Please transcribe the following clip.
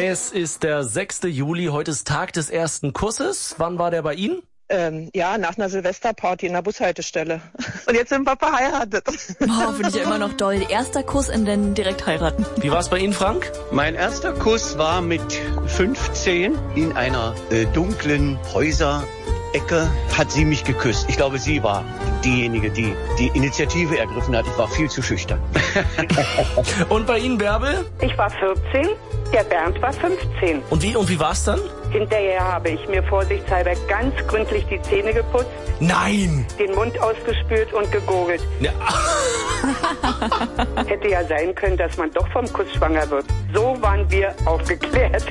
Es ist der 6. Juli, heute ist Tag des ersten Kusses. Wann war der bei Ihnen? Ja, nach einer Silvesterparty in der Bushaltestelle. Und jetzt sind wir verheiratet. Boah, finde ich ja immer noch doll. Erster Kuss und dann direkt heiraten. Wie war es bei Ihnen, Frank? Mein erster Kuss war mit 15 in einer dunklen Häuserecke, hat sie mich geküsst. Ich glaube, sie war diejenige, die die Initiative ergriffen hat. Ich war viel zu schüchtern. Und bei Ihnen, Bärbel? Ich war 14, der Bernd war 15. Und wie war's dann? Hinterher habe ich mir vorsichtshalber ganz gründlich die Zähne geputzt, Nein! den Mund ausgespült und gegurgelt. Ja. Hätte ja sein können, dass man doch vom Kuss schwanger wird. So waren wir aufgeklärt.